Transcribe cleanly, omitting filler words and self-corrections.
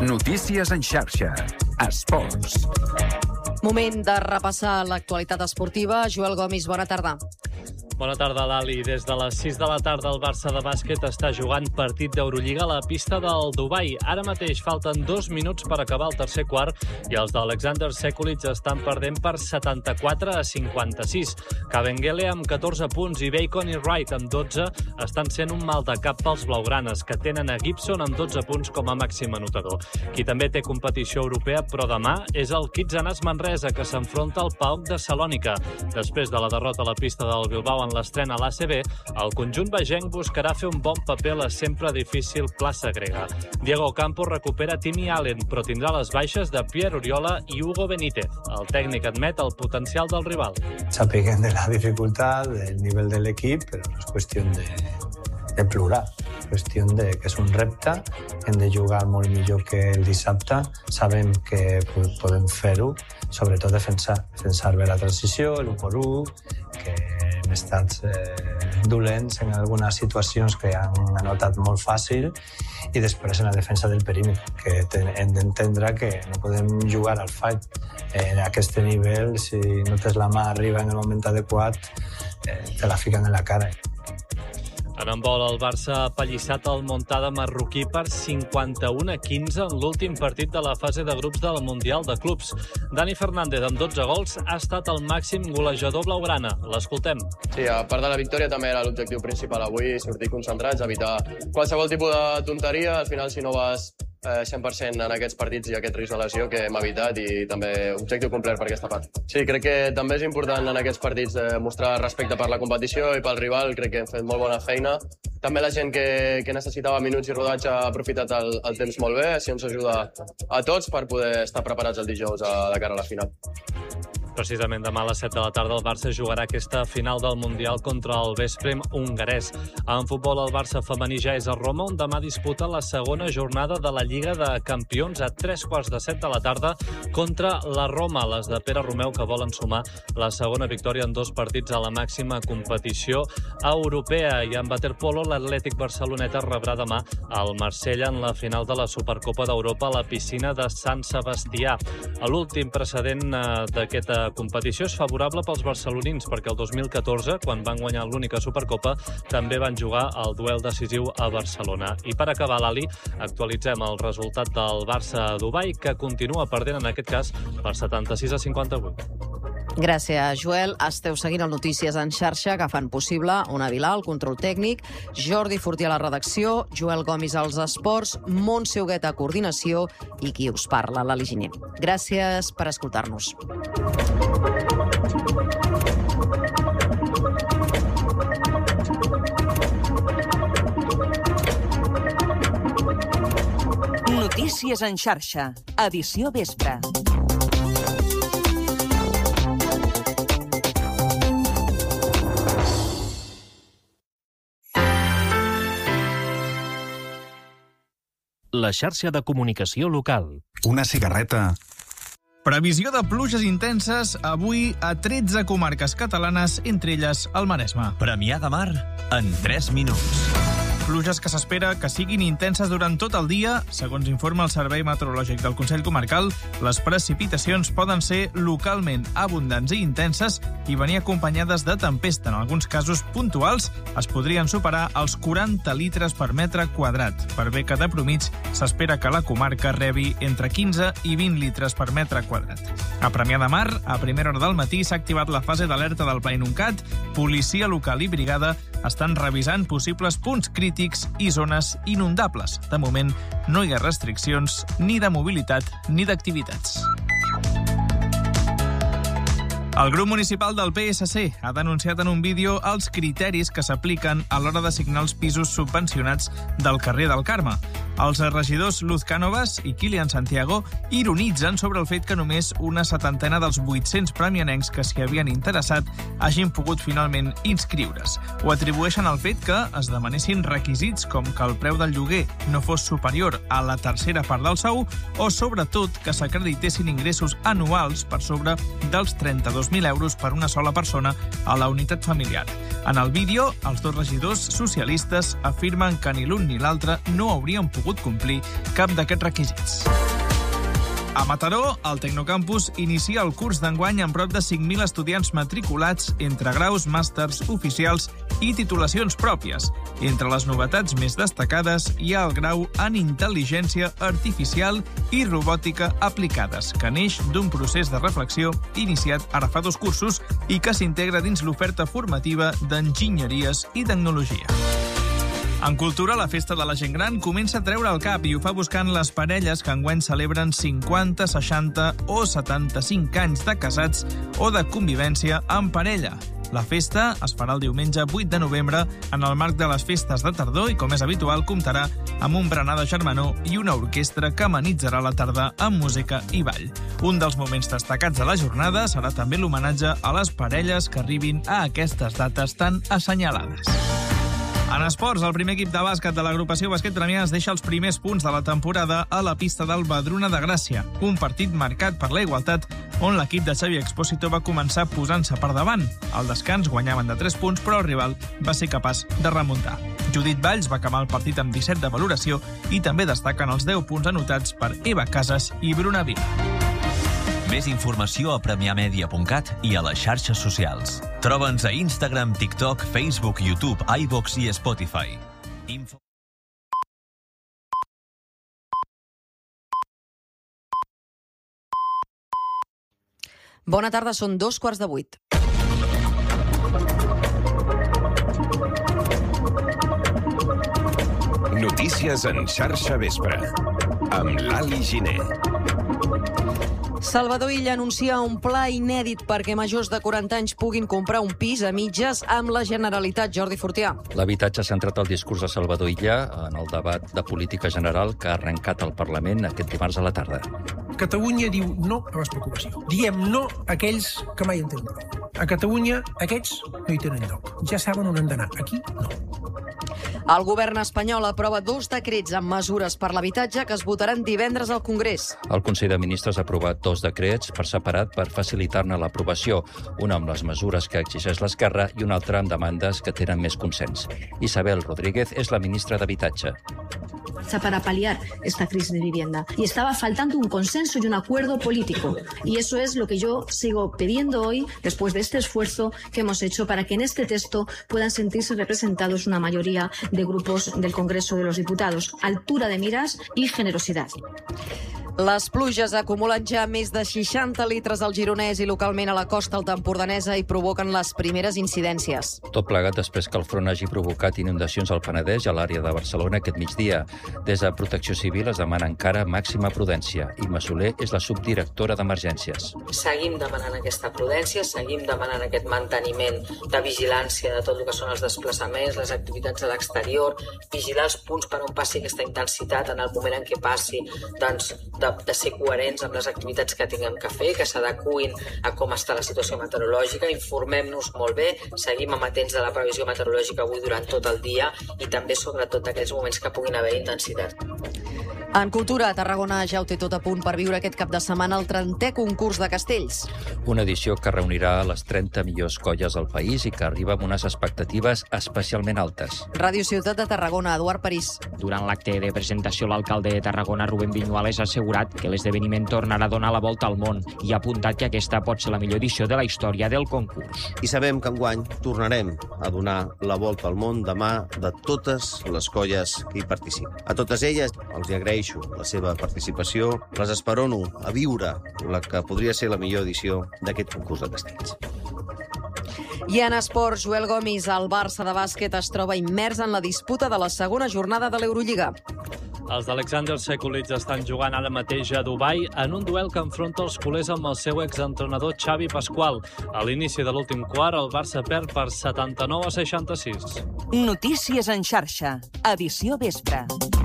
Notícies en xarxa. Esports. Moment de repassar l'actualitat esportiva. Joel Gomis, bona tarda. Bona tarda, Lali. Des de les 6 de la tarda el Barça de bàsquet està jugant partit d'Eurolliga a la pista del Dubai. Ara mateix falten 2 minuts per acabar el tercer quart i els d'Alexander Sekulic estan perdent per 74-56. Kabengele amb 14 punts i Bacon i Wright amb 12 estan sent un mal de cap pels blaugranes, que tenen a Gibson amb 12 punts com a màxim anotador. Qui també té competició europea, però demà, és el Kitsanas Manresa, que s'enfronta al PAOK de Salònica. Després de la derrota a la pista del Bilbao en l'estrena a l'ACB, el conjunt bagenc buscarà fer un bon paper a la sempre difícil plaça grega. Diego Campos recupera Timmy Allen, però tindrà les baixes de Pierre Oriola i Hugo Benítez. El tècnic admet el potencial del rival. Sapiguen de la dificultad, del nivel del equip, però no és qüestió de plorar. És qüestió de que és un repte, hem de jugar molt millor que el dissabte, sabem que podem fer-ho, sobretot defensar bé la transició, l'1x1, que hem estat dolents en algunes situacions que han anotat molt fàcil, i després en la defensa del perímetre, que hem d'entendre que no podem jugar al fall. En aquest nivell, si no tens la mà arriba en el moment adequat, te la fiquen en la cara. En handbol, el Barça ha apallissat el Montcada marroquí per 51-15 en l'últim partit de la fase de grups del Mundial de Clubs. Dani Fernández, amb 12 gols, ha estat el màxim golejador blaugrana. L'escoltem. Sí, a part de la victòria també era l'objectiu principal avui, sortir concentrats, evitar qualsevol tipus de tonteria. Al final, si no vas 100% en aquests partits i aquest risc de lesió que hem evitat, i també objectiu complet per aquesta part. Sí, crec que també és important en aquests partits mostrar respecte per la competició i pel rival. Crec que hem fet molt bona feina. També la gent que necessitava minuts i rodatge ha aprofitat el temps molt bé. Això ens ajuda a tots per poder estar preparats el dijous de cara a la final. Precisament demà a les 7 de la tarda el Barça jugarà aquesta final del Mundial contra el Veszprém hongarès. En futbol, el Barça femení ja és a Roma, on demà disputa la segona jornada de la Lliga de Campions a 7:15 de la tarda contra la Roma, les de Pere Romeu, que volen sumar la segona victòria en 2 partits a la màxima competició europea. I en waterpolo, l'Atlètic Barceloneta rebrà demà el Marsella en la final de la Supercopa d'Europa a la piscina de Sant Sebastià. L'últim precedent d'aquesta competició és favorable pels barcelonins, perquè el 2014, quan van guanyar l'única Supercopa, també van jugar el duel decisiu a Barcelona. I per acabar, l'Ali, actualitzem el resultat del Barça a Dubai, que continua perdent, en aquest cas, per 76-58. Gràcies, Joel. Esteu seguint el Notícies en xarxa, que fan possible Ona Vilà, el control tècnic, Jordi Fortià a la redacció, Joel Gomis als esports, Montse Huguet a coordinació i qui us parla, Lali Giner. Gràcies per escoltar-nos. Notícies en xarxa, edició vespre. La xarxa de comunicació local. Una cigarreta. Previsió de pluges intenses avui a 13 comarques catalanes, entre elles el Maresme. Premià de Mar en 3 minuts. Pluges que s'espera que siguin intenses durant tot el dia. Segons informa el Servei Meteorològic del Consell Comarcal, les precipitacions poden ser localment abundants i intenses i venir acompanyades de tempesta. En alguns casos puntuals es podrien superar els 40 litres per metre quadrat. Per bé que de promig s'espera que la comarca rebi entre 15 i 20 litres per metre quadrat. A Premià de Mar, a primera hora del matí, s'ha activat la fase d'alerta del Pla Inuncat. Policia local i brigada estan revisant possibles punts crítics i zones inundables. De moment, no hi ha restriccions ni de mobilitat ni d'activitats. El grup municipal del PSC ha denunciat en un vídeo els criteris que s'apliquen a l'hora d'assignar els pisos subvencionats del carrer del Carme. Els regidors Luz Cánovas i Kilian Santiago ironitzen sobre el fet que només una setantena dels 800 premianencs que s'hi havien interessat hagin pogut finalment inscriure's. Ho atribueixen al fet que es demanessin requisits com que el preu del lloguer no fos superior a la tercera part del sou o, sobretot, que s'acreditessin ingressos anuals per sobre dels 32 2.000 euros per una sola persona a la unitat familiar. En el vídeo, els dos regidors socialistes afirmen que ni l'un ni l'altre no haurien pogut complir cap d'aquests requisits. A Mataró, el Tecnocampus inicia el curs d'enguany amb prop de 5.000 estudiants matriculats entre graus, màsters, oficials i titulacions pròpies. Entre les novetats més destacades hi ha el grau en Intel·ligència Artificial i Robòtica Aplicades, que neix d'un procés de reflexió iniciat ara fa 2 cursos i que s'integra dins l'oferta formativa d'Enginyeries i Tecnologia. En cultura, la festa de la gent gran comença a treure el cap i ho fa buscant les parelles que enguany celebren 50, 60 o 75 anys de casats o de convivència en parella. La festa es farà el diumenge 8 de novembre en el marc de les festes de tardor i, com és habitual, comptarà amb un berenar de germanor i una orquestra que amenitzarà la tarda amb música i ball. Un dels moments destacats de la jornada serà també l'homenatge a les parelles que arribin a aquestes dates tan assenyalades. En esports, el primer equip de bàsquet de l'agrupació Bàsquet Premià es deixa els primers punts de la temporada a la pista del Vedruna de Gràcia, un partit marcat per la igualtat on l'equip de Xavi Expósito va començar posant-se per davant. Al descans guanyaven de 3 punts, però el rival va ser capaç de remuntar. Judit Valls va acabar el partit amb 17 de valoració i també destaquen els 10 punts anotats per Eva Casas i Bruna Vila. Més informació a premiamedia.cat i a les xarxes socials. Troba'ns a Instagram, TikTok, Facebook, YouTube, iVoox i Spotify. Bona tarda, són 7:45. Notícies en xarxa vespre, amb l'Ali Giner. Salvador Illa anuncia un pla inèdit perquè majors de 40 anys puguin comprar un pis a mitges amb la Generalitat. Jordi Fortià. L'habitatge ha centrat el discurs de Salvador Illa en el debat de política general que ha arrencat al Parlament aquest dimarts a la tarda. Catalunya diu no a l'especulació. Diem no a aquells que mai en tenen prou. A Catalunya aquests no hi tenen lloc. Ja saben on han d'anar. Aquí no. El govern espanyol aprova 2 decrets amb mesures per l'habitatge que es votaran divendres al Congrés. El Consell de Ministres ha aprovat 2 decrets per separat per facilitar-ne l'aprovació, un amb les mesures que exigeix l'Esquerra i un altre amb demandes que tenen més consens. Isabel Rodríguez és la ministra d'Habitatge. Para paliar esta crisis de vivienda. Y estaba faltando un consenso y un acuerdo político. Y eso es lo que yo sigo pidiendo hoy, después de este esfuerzo que hemos hecho, para que en este texto puedan sentirse representados una mayoría de grupos del Congreso de los Diputados. Altura de miras y generosidad. Les pluges acumulen ja més de 60 litres al Gironès i localment a la costa alta empordanesa i provoquen les primeres incidències. Tot plegat després que el front hagi provocat inundacions al Penedès i a l'àrea de Barcelona aquest migdia. Des de Protecció Civil es demana encara màxima prudència. Imma Soler és la subdirectora d'Emergències. Seguim demanant aquesta prudència, seguim demanant aquest manteniment de vigilància de tot el que són els desplaçaments, les activitats a l'exterior, vigilar els punts per on passi aquesta intensitat en el moment en què passi, doncs, de ser coherents amb les activitats que tinguem que fer, que s'adecuïn a com està la situació meteorològica, informem-nos molt bé, seguim amatents de la previsió meteorològica avui durant tot el dia i també sobretot aquells moments que puguin haver intensitat. En cultura, Tarragona ja ho té tot a punt per viure aquest cap de setmana el 30è concurs de castells. Una edició que reunirà les 30 millors colles del país i que arriba amb unes expectatives especialment altes. Ràdio Ciutat de Tarragona, Eduard París. Durant l'acte de presentació, l'alcalde de Tarragona, Rubén Viñuales, ha assegurat que l'esdeveniment tornarà a donar la volta al món i ha apuntat que aquesta pot ser la millor edició de la història del concurs. I sabem que enguany tornarem a donar la volta al món de mà de totes les colles que hi participen. A totes elles els hi agraeixo la seva participació. Les esperono a viure la que podria ser la millor edició d'aquest concurs de castells. I en esports, Joel Gomis, el Barça de bàsquet es troba immers en la disputa de la segona jornada de l'Eurolliga. Els d'Alexander Sekulic estan jugant ara mateix a Dubai en un duel que enfronta els culers amb el seu exentrenador Xavi Pasqual. A l'inici de l'últim quart, el Barça perd per 79-66. Notícies en xarxa. Edició vespre.